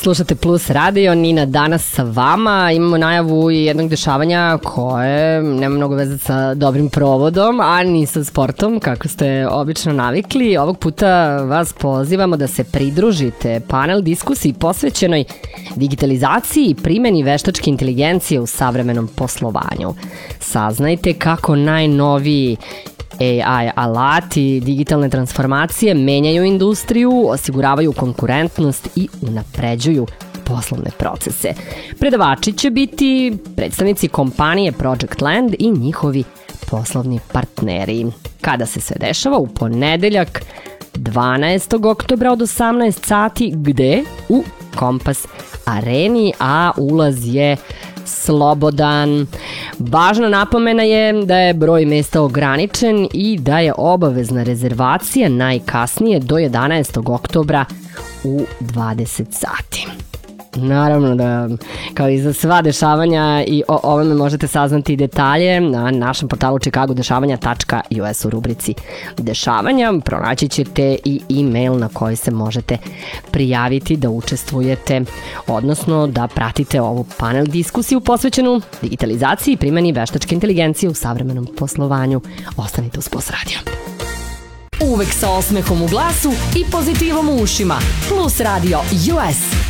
Slušate Plus radio, Nina danas sa vama. Imamo najavu jednog dešavanja koje nema mnogo veze sa dobrim provodom, a ni sa sportom, kako ste obično navikli. Ovog puta vas pozivamo da se pridružite panel diskusiji posvećenoj digitalizaciji i primjeni veštačke inteligencije u savremenom poslovanju. Saznajte kako najnoviji AI alati digitalne transformacije menjaju industriju, osiguravaju konkurentnost i unapređuju poslovne procese. Predavači će biti predstavnici kompanije Project Land i njihovi poslovni partneri. Kada se sve dešava? U ponedeljak 12. oktobra od 18 sati. Gde? U Kompas areni, a ulaz je slobodan. Važna napomena je da je broj mesta ograničen i da je obavezna rezervacija najkasnije do 11. oktobra u 20 sati. Naravno da, kao i za sva dešavanja, i o ovome možete saznati detalje na našem portalu chicagodešavanja.us u rubrici dešavanja. Pronaći ćete i e-mail na koji se možete prijaviti da učestvujete, odnosno da pratite ovu panel diskusiju posvećenu digitalizaciji i primjeni veštačke inteligencije u savremenom poslovanju. Ostanite uz Plus radio. Uvek sa osmehom u glasu i pozitivom u ušima. Plus radio US.